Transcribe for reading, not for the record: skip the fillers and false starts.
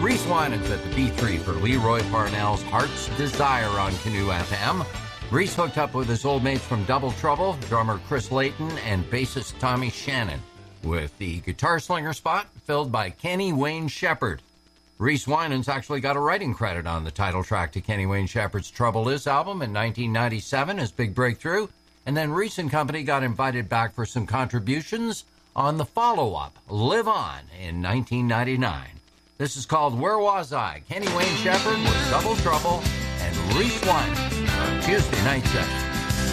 Reese Winans at the B3 for Leroy Parnell's Heart's Desire on Canoe FM. Reese hooked up with his old mates from Double Trouble, drummer Chris Layton and bassist Tommy Shannon, with the guitar slinger spot filled by Kenny Wayne Shepherd. Reese Winans actually got a writing credit on the title track to Kenny Wayne Shepherd's Trouble Is album in 1997, his big breakthrough, and then Reese and company got invited back for some contributions on the follow-up, Live On, in 1999. This is called Where Was I? Kenny Wayne Shepherd with Double Trouble and Reese Winans on Tuesday Night Session.